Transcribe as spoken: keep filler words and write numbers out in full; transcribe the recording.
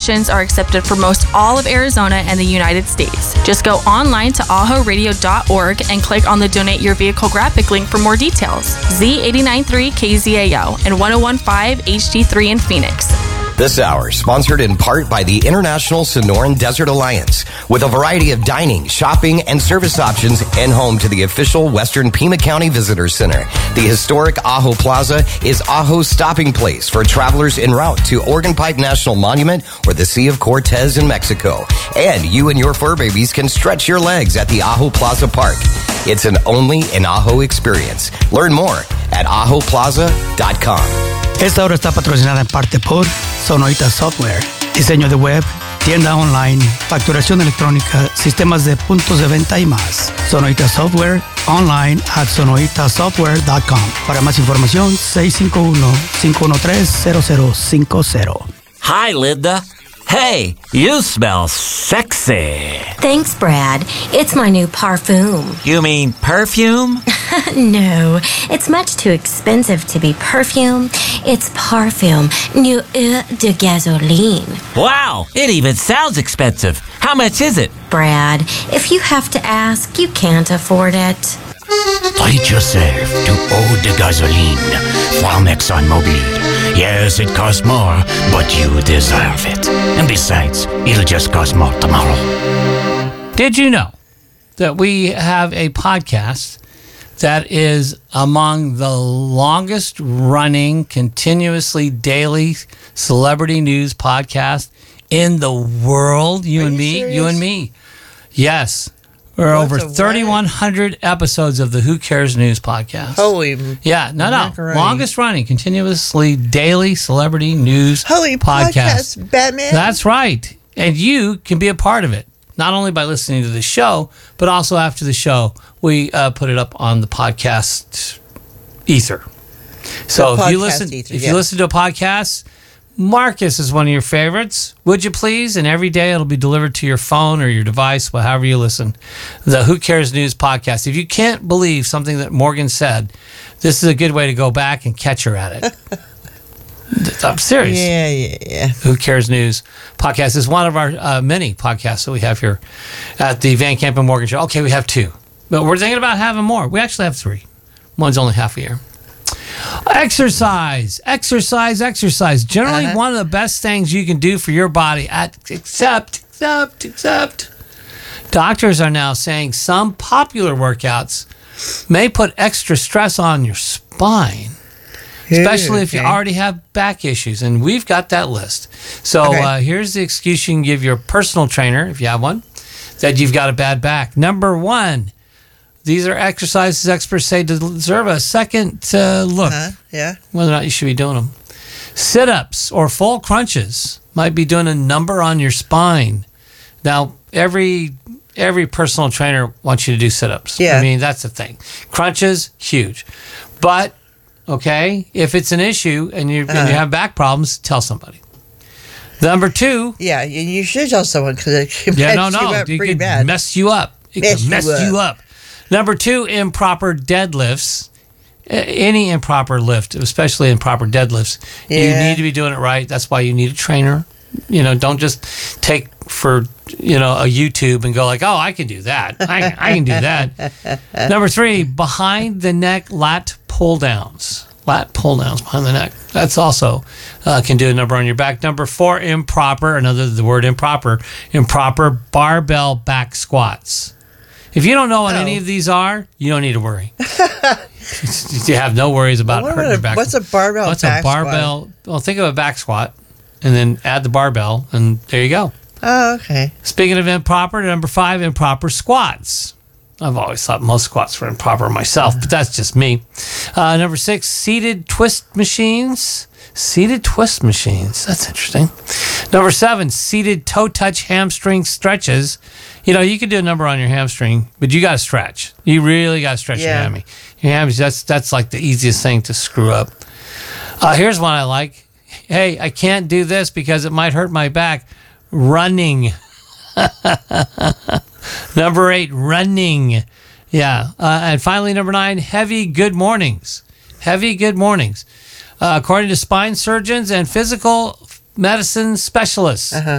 donations are accepted for most all of Arizona and the United States. Just go online to aho radio dot org and click on the Donate Your Vehicle graphic link for more details. Z eighty-nine point three K Z A O and one oh one point five H D three in Phoenix. This hour sponsored in part by the International Sonoran Desert Alliance, with a variety of dining, shopping, and service options, and home to the official Western Pima County Visitor Center. The historic Ajo Plaza is Ajo's stopping place for travelers en route to Organ Pipe National Monument or the Sea of Cortez in Mexico. And you and your fur babies can stretch your legs at the Ajo Plaza Park. It's an only in Ajo experience. Learn more at ajo plaza dot com. Esta hora está patrocinada en parte por Sonorita Software. Diseño de web, tienda online, facturación electrónica, sistemas de puntos de venta y más. Sonorita Software, online at sonorita software dot com. Para más información, seis cinco uno, cinco uno tres, cero cero cinco cero. Hi, Linda. Hey, you smell sexy. Thanks, Brad. It's my new parfum. You mean perfume? No, it's much too expensive to be perfume. It's parfum, new eau de gasoline. Wow, it even sounds expensive. How much is it? Brad, if you have to ask, you can't afford it. Treat yourself to eau de gasoline from ExxonMobil. Yes, it costs more, but you deserve it. And besides, it'll just cost more tomorrow. Did you know that we have a podcast that is among the longest running, continuously daily celebrity news podcast in the world? You Are and you me, serious? you and me. Yes. We're What's over a thirty-one hundred episodes of the Who Cares News podcast. Holy Yeah, no, no. macaroni. Longest running, continuously daily celebrity news Holy podcast. podcast, Batman. That's right. And you can be a part of it, not only by listening to the show, but also after the show, we uh, put it up on the podcast ether. So The if you podcast listen, ether, if yeah. you listen to a podcast, Marcus is one of your favorites. Would you please? And every day it'll be delivered to your phone or your device, however you listen. The Who Cares News podcast. If you can't believe something that Morgan said, this is a good way to go back and catch her at it. I'm serious. Yeah, yeah, yeah. Who Cares News podcast is one of our uh, many podcasts that we have here at the Van Camp and Morgan Show. Okay, we have two, but we're thinking about having more. We actually have three. One's only half a year. Exercise, exercise, exercise. Generally, Uh-huh. one of the best things you can do for your body, at, except, except, except, doctors are now saying some popular workouts may put extra stress on your spine, especially if you Okay. already have back issues. And we've got that list. So Okay. uh, here's the excuse you can give your personal trainer, if you have one, that you've got a bad back. Number one, these are exercises experts say deserve a second uh, look, Huh? Yeah. whether or not you should be doing them. Sit-ups or full crunches might be doing a number on your spine. Now, every every personal trainer wants you to do sit-ups. Yeah. I mean, that's the thing. Crunches, huge. But, okay, if it's an issue and you, and you Uh-huh. have back problems, tell somebody. Number two, Yeah, you, you should tell someone because it can yeah, mess no, you no, up it pretty could bad. mess you up. It Mess could you mess up. you up. Number two, improper deadlifts. A- Any improper lift, especially improper deadlifts, you Yeah. need to be doing it right. That's why you need a trainer. You know, don't just take for, you know, a YouTube and go like, oh, I can do that. I, I can do that. Number three, behind the neck lat pull downs. Lat pull downs behind the neck. That's also uh, can do a number on your back. Number four, improper, another the word improper, improper barbell back squats. If you don't know what Oh. any of these are, you don't need to worry. You have no worries about What hurting a- your back. what's a barbell What's back a barbell? Well, think of a back squat, and then add the barbell, and there you go. Oh, okay. Speaking of improper, number five, improper squats. I've always thought most squats were improper myself, but that's just me. Uh, number six, seated twist machines. Seated twist machines. That's interesting. Number seven, seated toe touch hamstring stretches. You know, you can do a number on your hamstring, but you got to stretch. You really got to stretch your Yeah. hammy. Your hammy, that's, that's like the easiest thing to screw up. Uh, here's one I like. Hey, I can't do this because it might hurt my back. Running. Number eight, running. Yeah. Uh, and finally, number nine, heavy good mornings. Heavy good mornings. Uh, according to spine surgeons and physical medicine specialists, Uh-huh.